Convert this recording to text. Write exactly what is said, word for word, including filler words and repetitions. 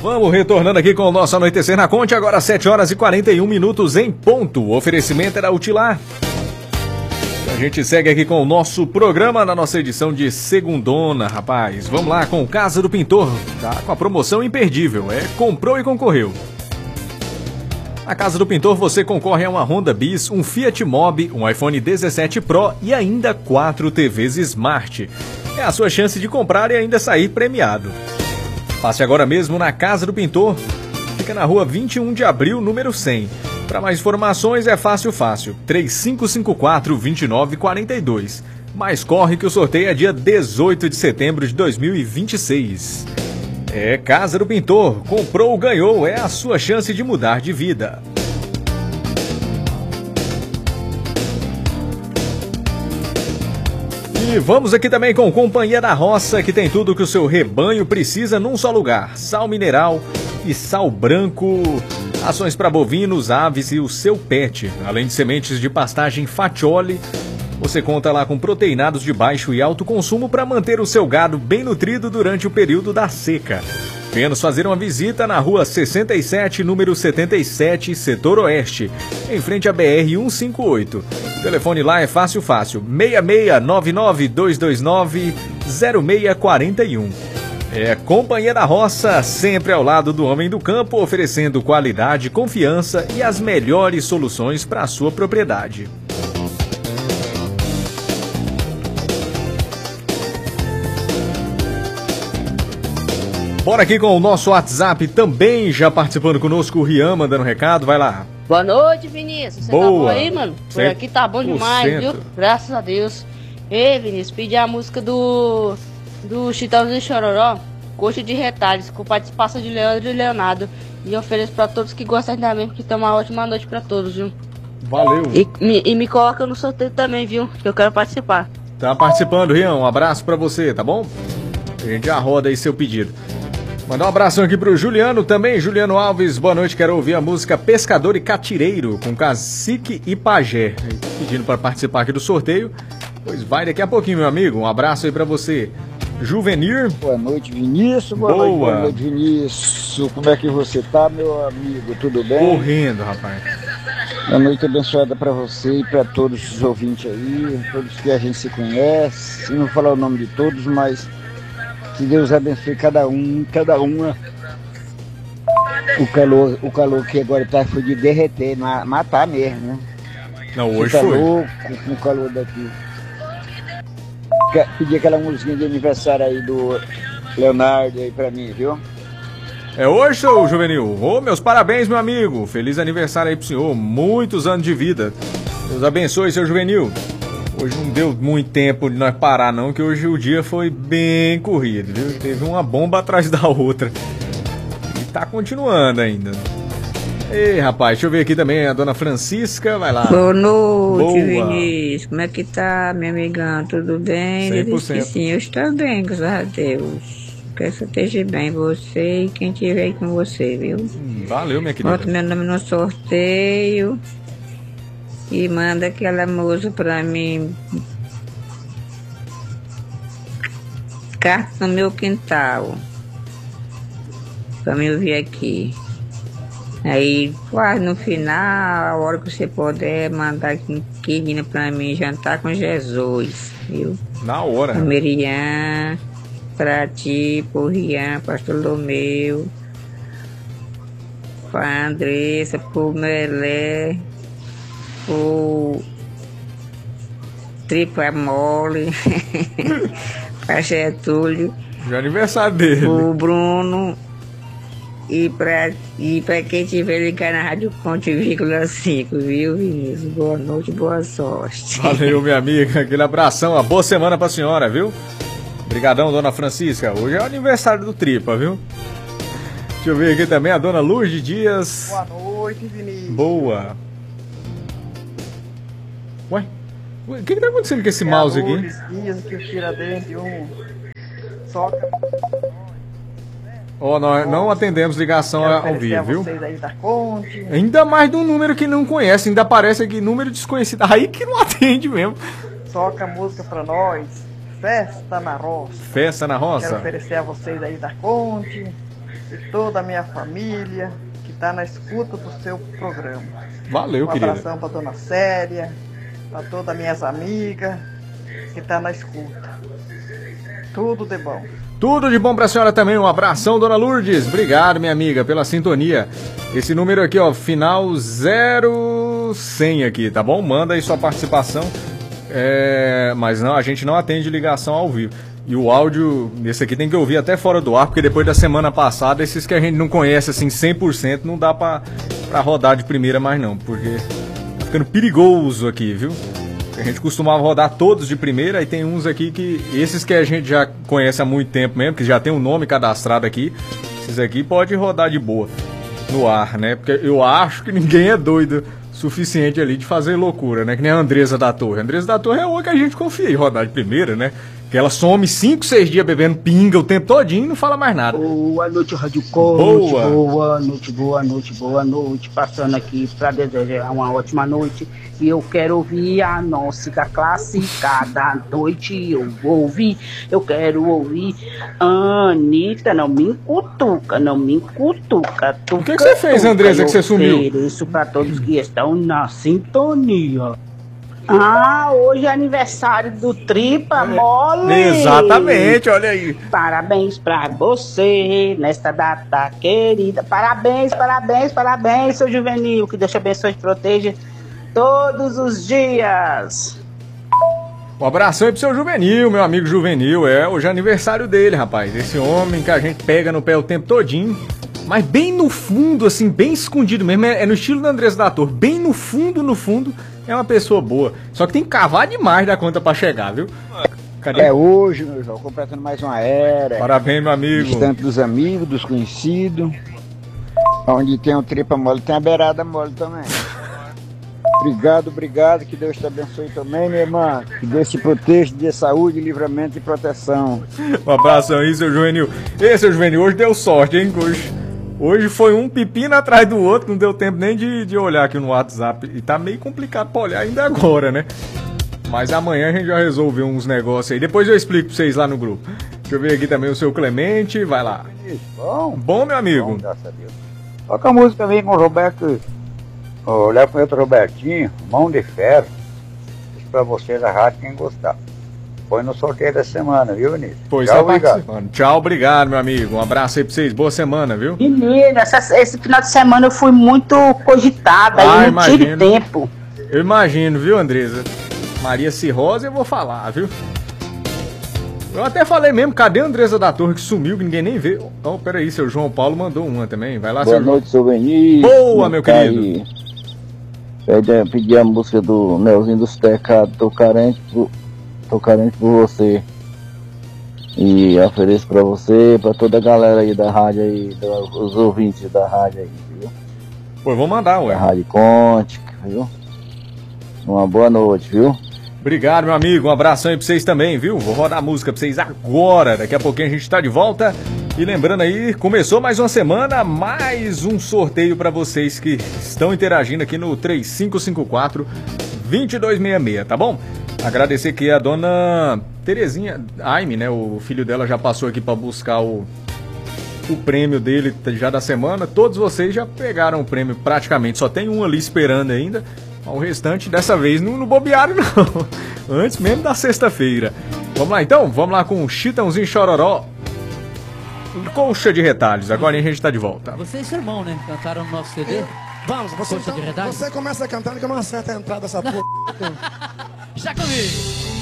Vamos retornando aqui com o nosso Anoitecer na Conte, agora sete horas e quarenta e um minutos em ponto. O oferecimento era Utilar. A gente segue aqui com o nosso programa na nossa edição de segundona, rapaz. Vamos lá com Casa do Pintor, tá com a promoção imperdível, é comprou e concorreu. Na Casa do Pintor você concorre a uma Honda Bis, um Fiat Mobi, um iPhone dezessete Pro e ainda quatro T Vs Smart. É a sua chance de comprar e ainda sair premiado. Passe agora mesmo na Casa do Pintor, fica na rua vinte e um de abril, número cem. Para mais informações é fácil fácil, três cinco cinco quatro, dois nove quatro dois. Mas corre que o sorteio é dia dezoito de setembro de dois mil e vinte e seis. É Casa do Pintor, comprou, ganhou, é a sua chance de mudar de vida. E vamos aqui também com Companhia da Roça, que tem tudo que o seu rebanho precisa num só lugar. Sal mineral e sal branco, ações para bovinos, aves e o seu pet. Além de sementes de pastagem Fatioli, você conta lá com proteinados de baixo e alto consumo para manter o seu gado bem nutrido durante o período da seca. Venha nos fazer uma visita na rua sessenta e sete, número setenta e sete, setor oeste, em frente à B R cento e cinquenta e oito. O telefone lá é fácil fácil, seis seis nove nove, dois dois nove, zero seis quatro um. É Companhia da Roça, sempre ao lado do homem do campo, oferecendo qualidade, confiança e as melhores soluções para a sua propriedade. Bora aqui com o nosso WhatsApp também, já participando conosco o Rian, mandando recado, vai lá. Boa noite, Vinícius. Você Boa. tá bom aí, mano? Por cem por cento. aqui tá bom demais, viu? Graças a Deus. Ei, Vinícius, pedi a música do do Chitãozinho Chororó, Coxa de Retalhos, com participação de Leandro e Leonardo. E ofereço pra todos que gostam da mesma, que tem uma ótima noite pra todos, viu? Valeu. E me, e me coloca no sorteio também, viu? Que eu quero participar. Tá participando, Rian, um abraço pra você, tá bom? A gente já roda aí seu pedido. Mandar um abração aqui pro Juliano também, Juliano Alves, boa noite, quero ouvir a música Pescador e Catireiro, com Cacique e Pajé, pedindo para participar aqui do sorteio, pois vai daqui a pouquinho, meu amigo, um abraço aí para você. Juvenir. Boa noite, Vinícius, boa, boa. noite, boa noite, Vinícius, como é que você tá, meu amigo, tudo bem? Correndo, rapaz. Boa noite abençoada para você e para todos os ouvintes aí, todos que a gente se conhece, não vou falar o nome de todos, mas... que Deus abençoe cada um, cada uma. O calor, o calor que agora tá foi de derreter, matar mesmo, né? Não, hoje tá foi. louco com o calor daqui. Pedi aquela musiquinha de aniversário aí do Leonardo aí pra mim, viu? É hoje, seu Juvenil? Ô, meus parabéns, meu amigo. Feliz aniversário aí pro senhor. Muitos anos de vida. Deus abençoe, seu Juvenil. Hoje não deu muito tempo de nós parar não, que hoje o dia foi bem corrido, viu? Teve uma bomba atrás da outra. E tá continuando ainda. Ei, rapaz, deixa eu ver aqui também a dona Francisca, vai lá. Boa noite, Boa. Vinícius. Como é que tá, minha amigão? Tudo bem? cem por cento. Eu disse que sim, eu estou bem, graças a Deus. Que você esteja bem, você e quem estiver aí com você, viu? Hum, valeu, minha querida. Bota meu nome no sorteio. E manda aquela música pra mim. Carta no meu quintal. Pra me ouvir aqui. Aí, quase no final, a hora que você puder, mandar aqui vindo pra mim jantar com Jesus, viu? Na hora. Pra Miriam, pra ti, pro Rian, pastor Lomeu, pra Andressa, pro Melé, o Tripa Mole, pra Getúlio, de aniversário dele, o Bruno e pra, e pra quem tiver ligado na Rádio Ponte vírgula cinco, viu, Vinícius? Boa noite, boa sorte. Valeu, minha amiga, aquele abração, uma boa semana pra senhora, viu? Obrigadão, dona Francisca, hoje é o aniversário do Tripa, viu? Deixa eu ver aqui também a dona Lourdes Dias. Boa noite, Vinícius. Boa. Ué, o que que tá acontecendo com esse é mouse aqui? Dias que o Tiradentes, um soca. Ó, oh, nós não atendemos ligação ao vivo, viu? Aí da Conte. Ainda mais de um número que não conhece, ainda aparece aqui número desconhecido. Aí que não atende mesmo. Toca a música pra nós. Festa na Roça. Festa na Roça? Quero oferecer a vocês aí da Conte. e toda a minha família que está na escuta do seu programa. Valeu, um querida. Um abração para dona Célia, para todas as minhas amigas que tá na escuta. Tudo de bom. Tudo de bom pra senhora também. Um abração, dona Lourdes. Obrigado, minha amiga, pela sintonia. Esse número aqui, ó, final zero cem aqui, tá bom? Manda aí sua participação. É... Mas não, a gente não atende ligação ao vivo. E o áudio, esse aqui tem que ouvir até fora do ar, porque depois da semana passada, esses que a gente não conhece assim cem por cento, não dá pra, pra rodar de primeira mais não, porque tá ficando perigoso aqui, viu? A gente costumava rodar todos de primeira, e tem uns aqui que, esses que a gente já conhece há muito tempo mesmo, que já tem um nome cadastrado aqui, esses aqui pode rodar de boa no ar, né? Porque eu acho que ninguém é doido suficiente ali de fazer loucura, né? Que nem a Andresa da Torre. A Andresa da Torre é uma que a gente confia em rodar de primeira, né? Que ela some cinco, seis dias bebendo pinga o tempo todinho e não fala mais nada. Boa noite, Rádio Coach. Boa. Boa noite, boa noite, boa noite. Passando aqui para desejar uma ótima noite. E eu quero ouvir a nossa clássica da noite. Eu vou ouvir, eu quero ouvir. Anitta, não me cutuca, não me cutuca. O que, que você fez, Andresa, que você sumiu? Isso para todos que estão na sintonia. Ah, hoje é aniversário do Tripa Mole. Exatamente, olha aí. Parabéns pra você nesta data querida. Parabéns, parabéns, parabéns, seu Juvenil. Que Deus te abençoe e te proteja todos os dias. Um abração aí pro seu Juvenil, meu amigo Juvenil. É, hoje é aniversário dele, rapaz. Esse homem que a gente pega no pé o tempo todinho. Mas bem no fundo, assim, bem escondido mesmo. É, é no estilo da Andresa da Torre. Bem no fundo, no fundo, é uma pessoa boa. Só que tem que cavar demais da conta pra chegar, viu? Cadê? É hoje, meu João, completando mais uma era. Parabéns, meu amigo. Distante dos amigos, dos conhecidos. Onde tem o tripa mole, tem a beirada mole também. Obrigado, obrigado. Que Deus te abençoe também, minha irmã. Que Deus te proteja, dê saúde, livramento e proteção. Um abraço aí, seu Juvenil. Ei, seu Juvenil, hoje deu sorte, hein? Hoje, hoje foi um pepino atrás do outro, não deu tempo nem de, de olhar aqui no WhatsApp. E tá meio complicado pra olhar ainda agora, né? Mas amanhã a gente já resolveu uns negócios aí. Depois eu explico pra vocês lá no grupo. Deixa eu ver aqui também o seu Clemente. Vai lá. Bom, Bom, meu amigo. Bom, graças a Deus. Toca a música também com o Roberto. Olhar pro outro Robertinho, mão de ferro. Isso pra você da rádio, quem gostar. Põe no sorteio da semana, viu, Vinícius? Pois Tchau, tá obrigado. participando. Tchau, obrigado, meu amigo. Um abraço aí pra vocês. Boa semana, viu? Menina, essa- esse final de semana eu fui muito cogitada, Ah, aí não tive imagino. tempo. Eu imagino, viu, Andresa? Maria Cirrose eu vou falar, viu? Eu até falei mesmo, cadê a Andresa da Torre que sumiu, que ninguém nem vê? Oh, peraí, seu João Paulo mandou uma também. Vai lá, Boa seu noite, seu Vinícius. Boa, meu Tá querido. aí. Pede, pedi a música do Melzinho dos Tecados, tô carente, por, tô carente por você. E ofereço pra você, pra toda a galera aí da rádio aí, do- os ouvintes da rádio aí, viu? Pô, eu vou mandar, Da ué. Rádio Conte, viu? Uma boa noite, viu? Obrigado, meu amigo. Um abração aí pra vocês também, viu? Vou rodar a música pra vocês agora. Daqui a pouquinho a gente tá de volta. E lembrando aí, começou mais uma semana, mais um sorteio pra vocês que estão interagindo aqui no três cinco cinco quatro, dois dois seis seis, tá bom? Agradecer aqui a dona Terezinha Aime, né? O filho dela já passou aqui pra buscar o, o prêmio dele já da semana. Todos vocês já pegaram o prêmio praticamente. Só tem um ali esperando ainda. O restante, dessa vez, não, não bobearam, não. Antes mesmo da sexta-feira. Vamos lá, então? Vamos lá com o Chitãozinho Chororó. Colcha de Retalhos. Agora a gente tá de volta. Você e seu irmão, né? Cantaram no nosso C D. Vamos, você, Colcha então, de retalhos? você começa cantando que eu não acerto a entrada dessa porra. Já comigo.